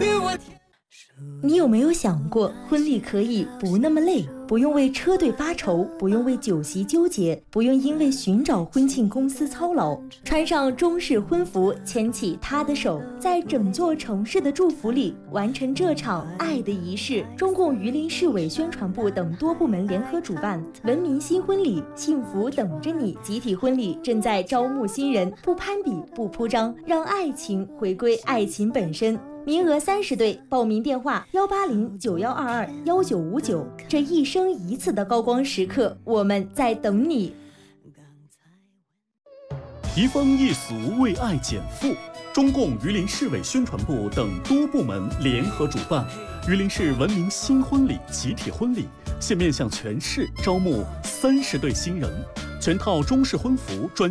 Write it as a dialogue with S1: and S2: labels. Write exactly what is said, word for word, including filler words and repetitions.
S1: 你有没有想过，婚礼可以不那么累，不用为车队发愁，不用为酒席纠结，不用因为寻找婚庆公司操劳，穿上中式婚服，牵起他的手，在整座城市的祝福里完成这场爱的仪式。中共榆林市委宣传部等多部门联合主办，文明新婚礼，幸福等着你集体婚礼正在招募新人，不攀比，不铺张，让爱情回归爱情本身。名额三十对，报名电话幺八零九幺二二幺九五九。这一生一次的高光时刻，我们在等你。
S2: 移风易俗，为爱减负。中共榆林市委宣传部等多部门联合主办，榆林市文明新婚礼集体婚礼现面向全市招募三十对新人，全套中式婚服专。